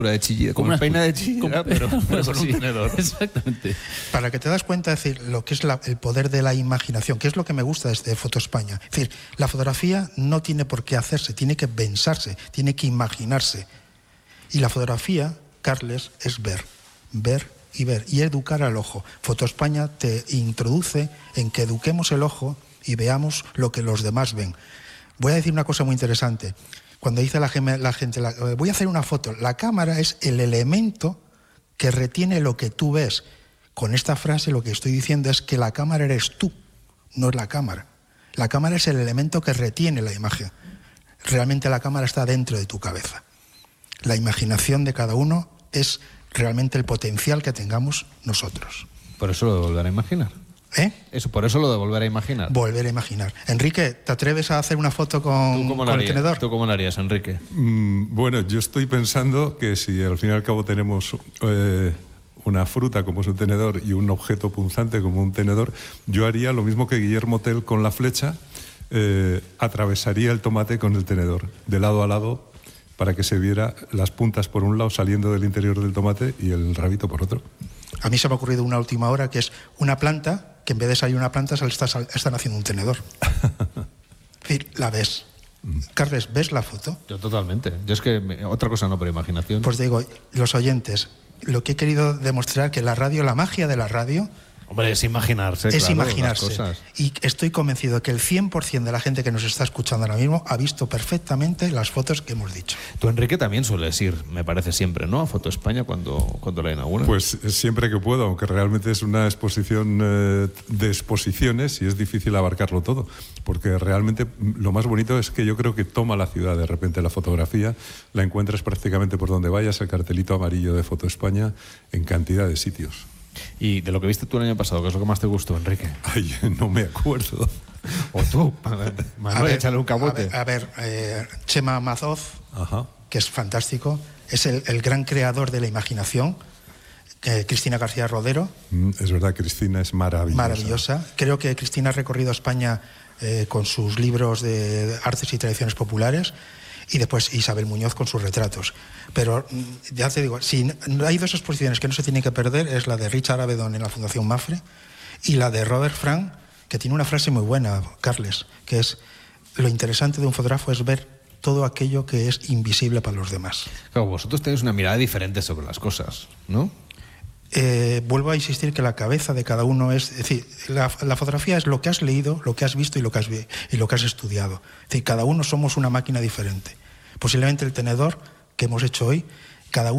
de chillida, como una peina de chillida, pero con un tenedor. Exactamente. Para que te das cuenta, es decir, lo que es el poder de la imaginación, que es lo que me gusta desde Foto España. Es decir, la fotografía no tiene por qué hacerse, tiene que pensarse, tiene que imaginarse. Y la fotografía, Carles, es ver y ver, y educar al ojo. Foto España te introduce en que eduquemos el ojo y veamos lo que los demás ven. Voy a decir una cosa muy interesante. Cuando dice la gente, voy a hacer una foto, la cámara es el elemento que retiene lo que tú ves. Con esta frase lo que estoy diciendo es que la cámara eres tú, no es la cámara. La cámara es el elemento que retiene la imagen. Realmente la cámara está dentro de tu cabeza. La imaginación de cada uno es realmente el potencial que tengamos nosotros. Por eso lo de volver a imaginar. Por eso lo de volver a imaginar. Volver a imaginar. Enrique, ¿te atreves a hacer una foto con el tenedor? ¿Tú cómo lo harías, Enrique? Bueno, yo estoy pensando que si al fin y al cabo tenemos una fruta como es un tenedor y un objeto punzante como un tenedor, yo haría lo mismo que Guillermo Tell con la flecha, atravesaría el tomate con el tenedor, de lado a lado, para que se viera las puntas por un lado saliendo del interior del tomate y el rabito por otro. A mí se me ha ocurrido una última hora, que es una planta, que en vez de salir una planta, están haciendo un tenedor. Es decir, la ves. Carles, ¿ves la foto? Yo totalmente. Yo es que otra cosa no, pero imaginación. Pues digo, los oyentes, lo que he querido demostrar, que la radio, la magia de la radio... Hombre, es imaginarse. Es claro, imaginarse. Las cosas. Y estoy convencido de que el 100% de la gente que nos está escuchando ahora mismo ha visto perfectamente las fotos que hemos dicho. Tú, Enrique, también sueles ir, me parece siempre, ¿no?, a Foto España cuando la inauguran. Pues siempre que puedo, aunque realmente es una exposición de exposiciones y es difícil abarcarlo todo, porque realmente lo más bonito es que yo creo que toma la ciudad de repente la fotografía, la encuentras prácticamente por donde vayas, el cartelito amarillo de Foto España en cantidad de sitios. ¿Y de lo que viste tú el año pasado, qué es lo que más te gustó, Enrique? Ay, no me acuerdo. O tú, Manuel, échale un cabote. A ver, Chema Mazoz, que es fantástico, es el gran creador de la imaginación. Cristina García Rodero. Es verdad, Cristina es maravillosa. Maravillosa. Creo que Cristina ha recorrido España con sus libros de artes y tradiciones populares, y después Isabel Muñoz con sus retratos. Pero ya te digo, si hay dos exposiciones que no se tienen que perder, es la de Richard Avedon en la Fundación Mafre y la de Robert Frank, que tiene una frase muy buena, Carles, que es: lo interesante de un fotógrafo es ver todo aquello que es invisible para los demás. Claro, vosotros tenéis una mirada diferente sobre las cosas, ¿no? Vuelvo a insistir que la cabeza de cada uno es decir, la fotografía es lo que has leído, lo que has visto y lo que has estudiado. Es decir, cada uno somos una máquina diferente. Posiblemente el tenedor que hemos hecho hoy, cada uno